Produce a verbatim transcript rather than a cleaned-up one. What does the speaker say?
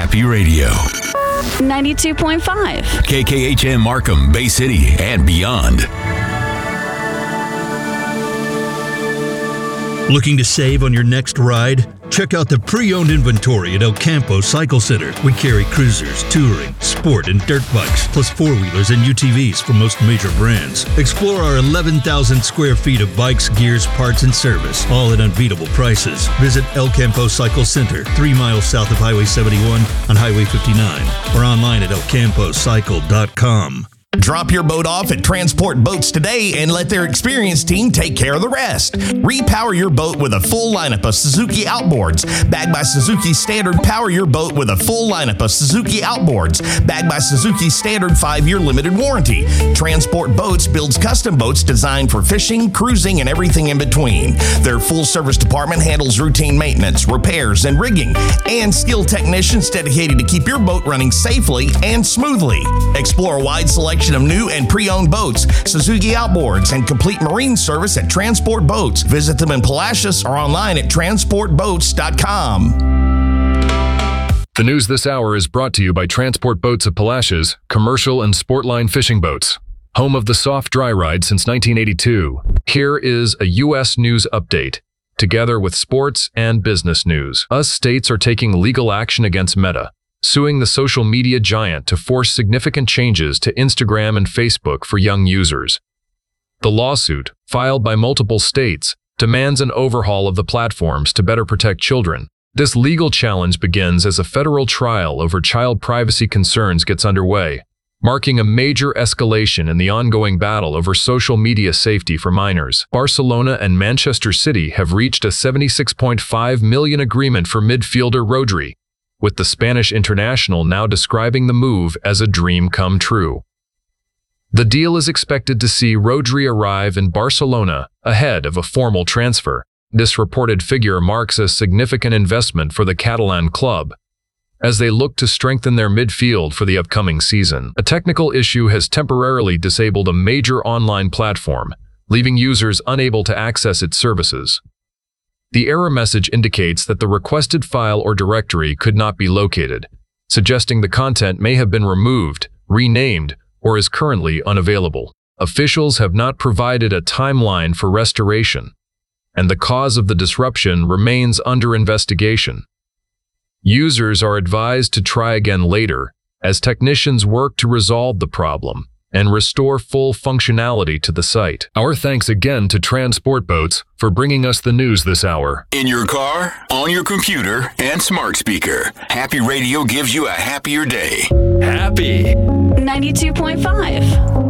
Happy Radio. ninety-two point five. K K H M Markham, Bay City, and beyond. Looking to save on your next ride? Check out the pre-owned inventory at El Campo Cycle Center. We carry cruisers, touring, sport, and dirt bikes, plus four-wheelers and U T Vs from most major brands. Explore our eleven thousand square feet of bikes, gears, parts, and service, all at unbeatable prices. Visit El Campo Cycle Center, three miles south of Highway seventy-one on Highway fifty-nine, or online at el campo cycle dot com. Drop your boat off at Transport Boats today and let their experienced team take care of the rest. Repower your boat with a full lineup of Suzuki outboards. Backed by Suzuki Standard, power your boat with a full lineup of Suzuki outboards. Backed by Suzuki Standard five-year limited warranty. Transport Boats builds custom boats designed for fishing, cruising, and everything in between. Their full-service department handles routine maintenance, repairs, and rigging, and skilled technicians dedicated to keep your boat running safely and smoothly. Explore a wide selection of new and pre-owned boats, Suzuki outboards, and complete marine service at Transport Boats. Visit them in Palacios or online at transport boats dot com. The news this hour is brought to you by Transport Boats of Palacios, commercial and sportline fishing boats. Home of the soft dry ride since nineteen eighty-two. Here is a U S news update, together with sports and business news. U S states are taking legal action against Meta, suing the social media giant to force significant changes to Instagram and Facebook for young users. The lawsuit, filed by multiple states, demands an overhaul of the platforms to better protect children. This legal challenge begins as a federal trial over child privacy concerns gets underway, marking a major escalation in the ongoing battle over social media safety for minors. Barcelona and Manchester City have reached a seventy-six point five million dollars agreement for midfielder Rodri, with the Spanish international now describing the move as a dream come true. The deal is expected to see Rodri arrive in Barcelona ahead of a formal transfer. This reported figure marks a significant investment for the Catalan club, as they look to strengthen their midfield for the upcoming season. A technical issue has temporarily disabled a major online platform, leaving users unable to access its services. The error message indicates that the requested file or directory could not be located, suggesting the content may have been removed, renamed, or is currently unavailable. Officials have not provided a timeline for restoration, and the cause of the disruption remains under investigation. Users are advised to try again later as technicians work to resolve the problem and restore full functionality to the site. Our thanks again to Transport Boats for bringing us the news this hour. In your car, on your computer, and smart speaker, Happy Radio gives you a happier day. Happy ninety-two point five.